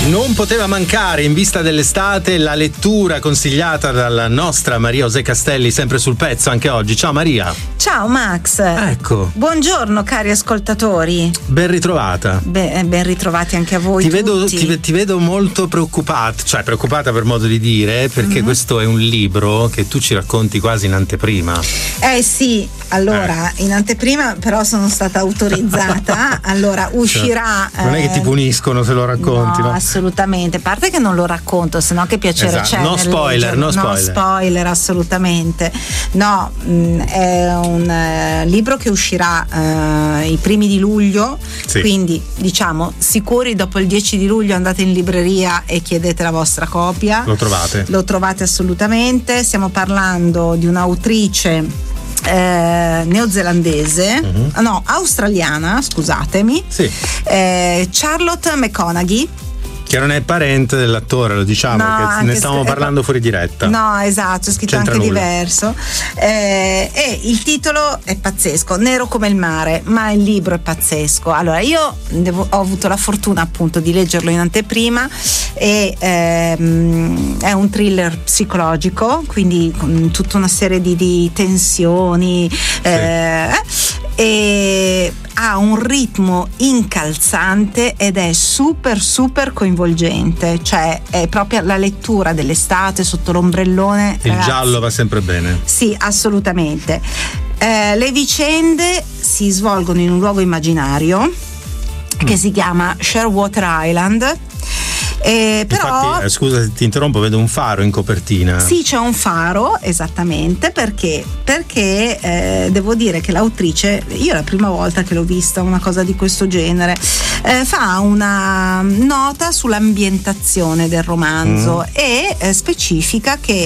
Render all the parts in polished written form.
Non poteva mancare in vista dell'estate la lettura consigliata dalla nostra Maria José Castelli, sempre sul pezzo anche oggi. Ciao Maria. Ciao Max. Ecco. Buongiorno cari ascoltatori. Ben ritrovata. Ben ritrovati anche a voi. Ti vedo molto preoccupata, cioè preoccupata per modo di dire, perché questo è un libro che tu ci racconti quasi in anteprima. Sì, allora in anteprima però sono stata autorizzata. Allora uscirà. Non è che ti puniscono se lo racconti, no? Assolutamente, a parte che non lo racconto, sennò che piacere c'è. No spoiler, no spoiler, assolutamente. No, è un libro che uscirà i primi di luglio, sì. Quindi diciamo sicuri dopo il 10 di luglio andate in libreria e chiedete la vostra copia. Lo trovate assolutamente. Stiamo parlando di un'autrice neozelandese, australiana, scusatemi, sì. Charlotte McConaghy, che non è parente dell'attore, lo diciamo, che ne stavamo parlando fuori diretta. No, esatto, è scritto anche diverso. E il titolo è pazzesco, nero come il mare, ma il libro è pazzesco. Allora, io ho avuto la fortuna appunto di leggerlo in anteprima e è un thriller psicologico, quindi con tutta una serie di tensioni, sì. E ha un ritmo incalzante ed è super coinvolgente, cioè è proprio la lettura dell'estate sotto l'ombrellone. Il ragazzi, giallo va sempre bene. Sì, assolutamente. Le vicende si svolgono in un luogo immaginario che si chiama Shearwater Island. Però infatti, scusa se ti interrompo, vedo un faro in copertina. Sì, c'è un faro, esattamente, perché devo dire che l'autrice, io è la prima volta che l'ho vista una cosa di questo genere, fa una nota sull'ambientazione del romanzo e specifica che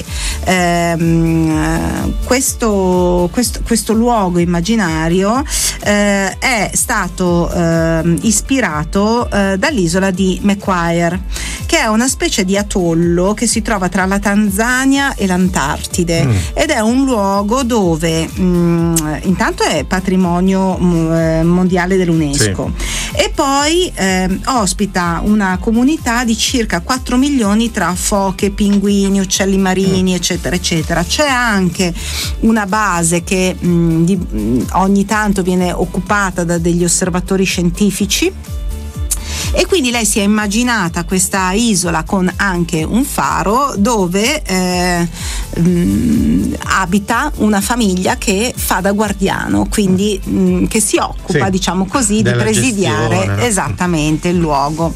questo luogo immaginario è stato ispirato dall'isola di Macquarie, che è una specie di atollo che si trova tra la Tanzania e l'Antartide ed è un luogo dove intanto è patrimonio mondiale dell'UNESCO, sì. E poi ospita una comunità di circa 4 milioni tra foche, pinguini, uccelli marini, eccetera eccetera. C'è anche una base che ogni tanto viene occupata da degli osservatori scientifici. E quindi lei si è immaginata questa isola con anche un faro dove abita una famiglia che fa da guardiano, quindi che si occupa, sì, diciamo così, di presidiare gestione, esattamente il luogo.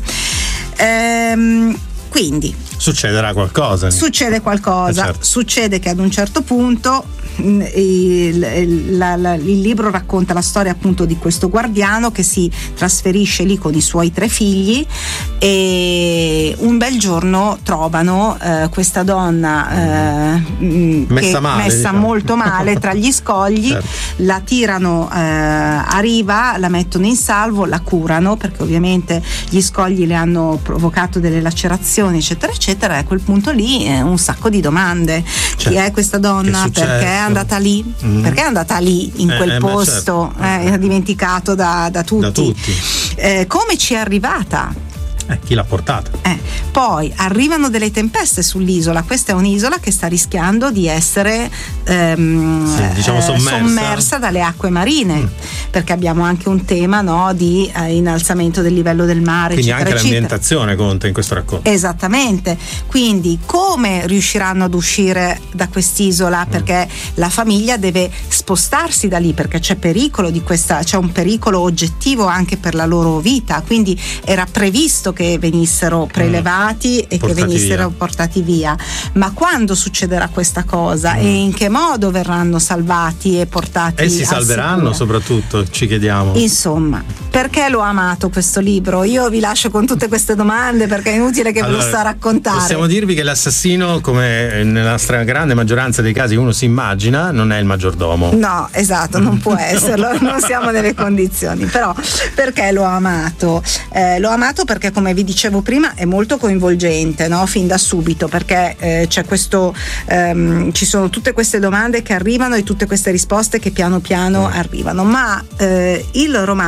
Quindi succederà qualcosa. Succede qualcosa, certo. Succede che ad un certo punto il libro racconta la storia appunto di questo guardiano che si trasferisce lì con i suoi 3 figli e un bel giorno trovano questa donna messa molto male tra gli scogli, certo. La tirano a riva, la mettono in salvo, la curano perché ovviamente gli scogli le hanno provocato delle lacerazioni eccetera eccetera, e a quel punto lì un sacco di domande, certo. Chi è questa donna, perché è andata lì, perché è andata lì in quel posto, certo. Dimenticato da tutti. Come ci è arrivata? Chi l'ha portata? Poi arrivano delle tempeste sull'isola. Questa è un'isola che sta rischiando di essere sommersa dalle acque marine, perché abbiamo anche un tema, no, di innalzamento del livello del mare. Quindi eccetera, anche l'ambientazione conta in questo racconto. Esattamente. Quindi come riusciranno ad uscire da quest'isola? Perché la famiglia deve spostarsi da lì, perché c'è un pericolo oggettivo anche per la loro vita. Quindi era previsto che venissero prelevati e che venissero portati via. Ma quando succederà questa cosa e in che modo verranno salvati e portati? E si salveranno soprattutto, ci chiediamo. Insomma, perché l'ho amato questo libro? Io vi lascio con tutte queste domande perché è inutile che ve lo sto a raccontare. Possiamo dirvi che l'assassino, come nella stragrande maggioranza dei casi uno si immagina, non è il maggiordomo. No, esatto, non può esserlo, non siamo nelle condizioni. Però perché l'ho amato? L'ho amato perché, come vi dicevo prima, è molto coinvolgente, no? Fin da subito, perché c'è questo ci sono tutte queste domande che arrivano e tutte queste risposte che piano piano arrivano, ma il romanzo è costruito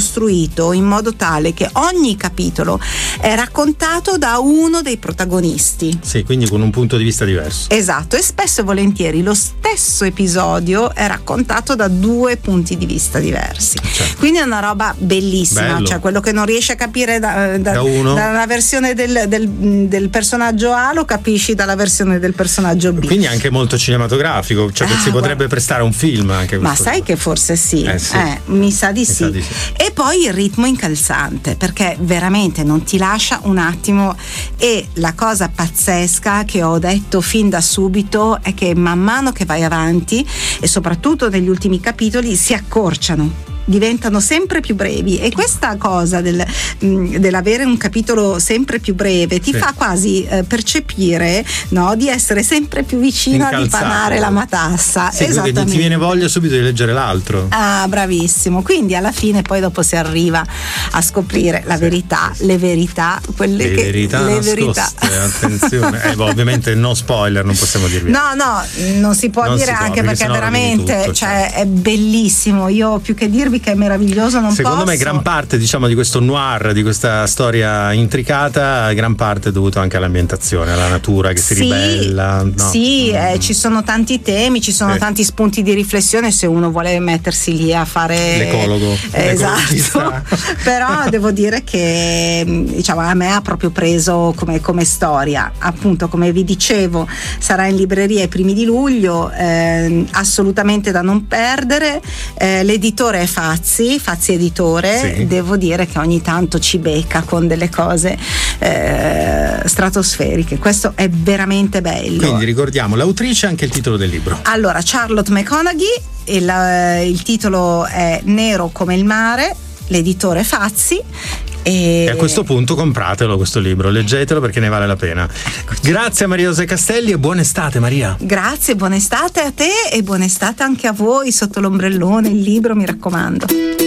costruito in modo tale che ogni capitolo è raccontato da uno dei protagonisti. Sì, quindi con un punto di vista diverso. Esatto, e spesso e volentieri lo stesso episodio è raccontato da due punti di vista diversi. Certo. Quindi è una roba bellissima. Bello. Cioè quello che non riesci a capire uno. dalla versione del personaggio A lo capisci dalla versione del personaggio B. Quindi anche molto cinematografico, cioè che si potrebbe prestare a un film anche. Ma sai che forse sì, sì. Mi sa di sì. E poi il ritmo incalzante, perché veramente non ti lascia un attimo, e la cosa pazzesca che ho detto fin da subito è che man mano che vai avanti, e soprattutto negli ultimi capitoli, si accorciano, diventano sempre più brevi, e questa cosa dell'avere un capitolo sempre più breve ti fa quasi percepire, no, di essere sempre più vicino a dipanare la matassa. Sì, esattamente. Ti viene voglia subito di leggere l'altro. Ah, bravissimo. Quindi alla fine poi dopo si arriva a scoprire la verità, le verità, quelle le che verità le nascoste, verità. Attenzione. Ovviamente no spoiler, non possiamo dirvi. No, non si può dire, anche perché veramente tutto, cioè, è bellissimo. Io più che dirvi che è meraviglioso non secondo posso. Me gran parte, diciamo, di questo noir, di questa storia intricata, gran parte è dovuto anche all'ambientazione, alla natura che si ribella, no? Sì, ci sono tanti temi, ci sono tanti spunti di riflessione se uno vuole mettersi lì a fare l'ecologo. Esatto. Però devo dire che, diciamo, a me ha proprio preso come storia. Appunto, come vi dicevo, sarà in libreria i primi di luglio, assolutamente da non perdere. L'editore è Fazzi Editore. Sì. Devo dire che ogni tanto ci becca con delle cose stratosferiche. Questo è veramente bello. Quindi ricordiamo l'autrice e anche il titolo del libro. Allora, Charlotte McConaghy, il titolo è Nero come il mare, l'editore Fazzi. E a questo punto compratelo questo libro, leggetelo perché ne vale la pena. Grazie a Maria José Castelli e buona estate, Maria. Grazie, buona estate a te e buona estate anche a voi sotto l'ombrellone, il libro, mi raccomando.